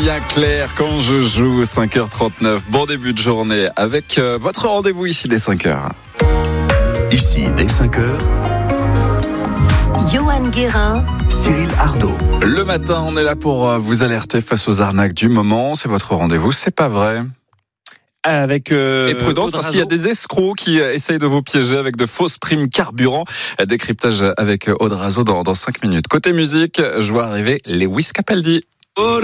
Julien Clerc quand je joue 5h39. Bon début de journée avec votre rendez-vous ici dès 5h. Ici dès 5h. Johan Guérin, Cyril Ardo. Le matin, on est là pour vous alerter face aux arnaques du moment. C'est votre rendez-vous, c'est pas vrai. Avec et prudence parce qu'il y a des escrocs qui essayent de vous piéger avec de fausses primes carburant. Décryptage avec Aude Razo dans 5 minutes. Côté musique, je vois arriver Lewis Capaldi.